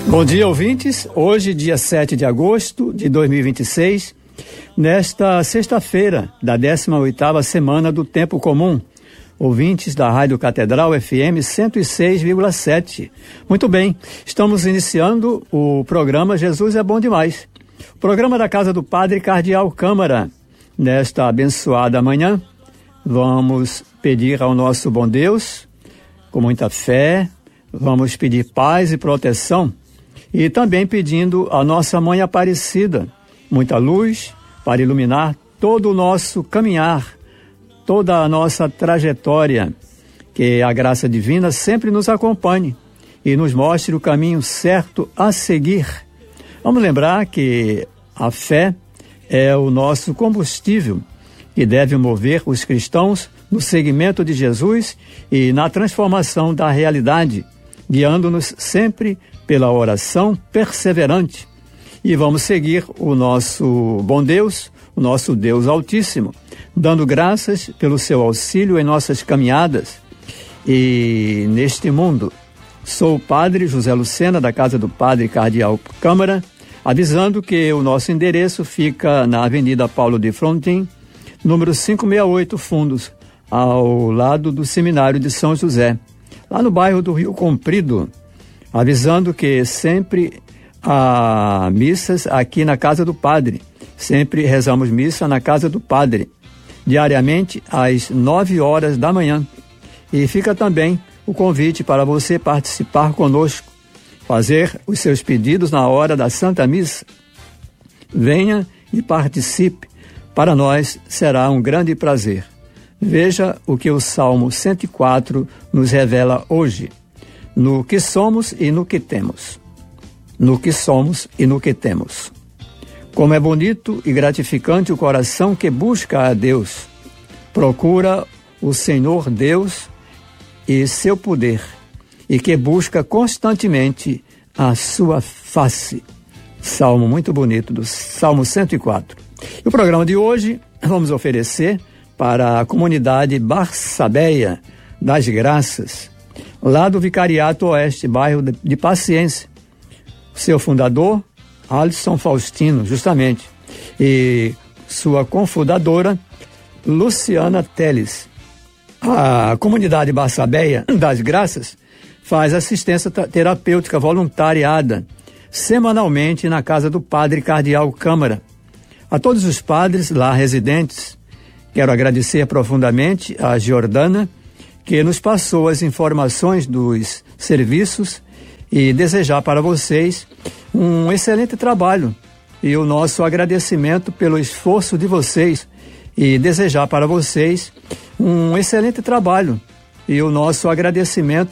Bom dia, ouvintes. Hoje, dia 7 de agosto de 2026, nesta sexta-feira da 18ª semana do Tempo Comum. Ouvintes da Rádio Catedral FM 106,7. Muito bem, estamos iniciando o programa Jesus é Bom Demais. O programa da Casa do Padre Cardeal Câmara. Nesta abençoada manhã, vamos pedir ao nosso bom Deus, com muita fé, vamos pedir paz e proteção, e também pedindo à nossa Mãe Aparecida muita luz para iluminar todo o nosso caminhar, toda a nossa trajetória, que a graça divina sempre nos acompanhe e nos mostre o caminho certo a seguir. Vamos lembrar que a fé é o nosso combustível que deve mover os cristãos no seguimento de Jesus e na transformação da realidade, guiando-nos sempre pela oração perseverante. E vamos seguir o nosso bom Deus, o nosso Deus Altíssimo, dando graças pelo seu auxílio em nossas caminhadas e neste mundo. Sou o Padre José Lucena, da Casa do Padre Cardeal Câmara, avisando que o nosso endereço fica na Avenida Paulo de Frontin, número 568 Fundos, ao lado do Seminário de São José, lá no bairro do Rio Comprido, avisando que sempre há missas aqui na Casa do Padre. Sempre rezamos missa na Casa do Padre, diariamente às 9 horas da manhã. E fica também o convite para você participar conosco, fazer os seus pedidos na hora da Santa Missa. Venha e participe. Para nós será um grande prazer. Veja o que o Salmo 104 nos revela hoje. No que somos e no que temos. No que somos e no que temos. Como é bonito e gratificante o coração que busca a Deus. Procura o Senhor Deus e seu poder, e que busca constantemente a sua face. Salmo muito bonito, do Salmo 104. E o programa de hoje vamos oferecer para a comunidade Barçabeia das Graças, lá do Vicariato Oeste, bairro de Paciência. Seu fundador, Alisson Faustino, justamente, e sua cofundadora, Luciana Teles. A comunidade Barçabeia das Graças faz assistência terapêutica voluntariada semanalmente na Casa do Padre Cardeal Câmara. A todos os padres lá residentes, quero agradecer profundamente a Jordana, que nos passou as informações dos serviços, e desejar para vocês um excelente trabalho e o nosso agradecimento pelo esforço de vocês, e desejar para vocês um excelente trabalho e o nosso agradecimento